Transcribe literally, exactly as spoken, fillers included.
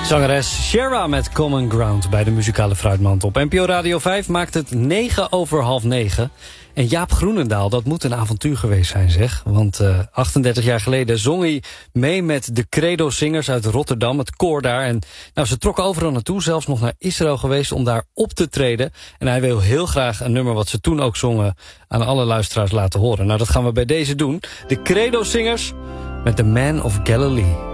Zangeres Shera met Common Ground bij de muzikale fruitmand. Op N P O Radio vijf maakt het negen over half negen. En Jaap Groenendaal, dat moet een avontuur geweest zijn, zeg. Want uh, achtendertig jaar geleden zong hij mee met de Credo-zingers uit Rotterdam, het koor daar. En nou, ze trokken overal naartoe, zelfs nog naar Israël geweest om daar op te treden. En hij wil heel graag een nummer wat ze toen ook zongen aan alle luisteraars laten horen. Nou, dat gaan we bij deze doen. De Credo-zingers met The Man of Galilee.